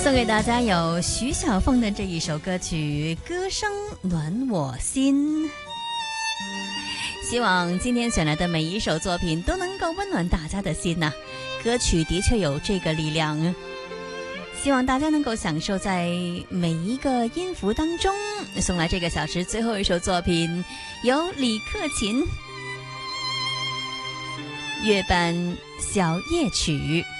送给大家有徐小凤的这一首歌曲《歌声暖我心》。希望今天选来的每一首作品都能够温暖大家的心呐。歌曲的确有这个力量，希望大家能够享受在每一个音符当中。送来这个小时最后一首作品，由李克勤乐版小夜曲。